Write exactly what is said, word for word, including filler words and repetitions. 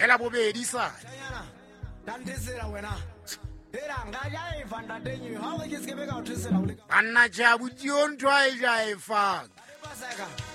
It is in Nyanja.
Ela bobedi sa. Anna jabu dion twa ja e fa.